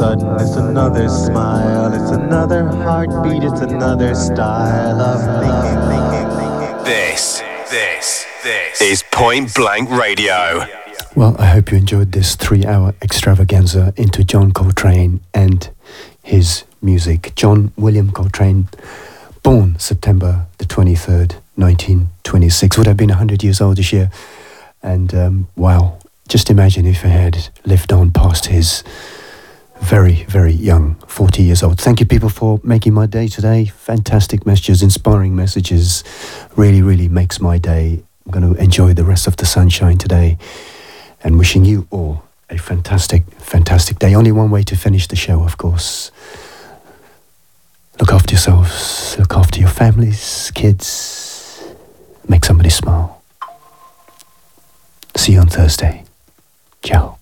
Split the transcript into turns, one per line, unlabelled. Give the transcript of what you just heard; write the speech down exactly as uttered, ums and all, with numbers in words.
button, it's another smile, it's another heartbeat, it's another style of thinking.
This, this, this is Point Blank Radio.
Well, I hope you enjoyed this three-hour extravaganza into John Coltrane and his music. John William Coltrane, born September the twenty-third, nineteen twenty-six, would have been one hundred years old this year. And um, wow, just imagine if I had lived on past his very, very young, forty years old. Thank you, people, for making my day today. Fantastic messages, inspiring messages. Really, really makes my day. I'm going to enjoy the rest of the sunshine today. And wishing you all a fantastic, fantastic day. Only one way to finish the show, of course. Look after yourselves, look after your families, kids. Make somebody smile. See you on Thursday. Ciao.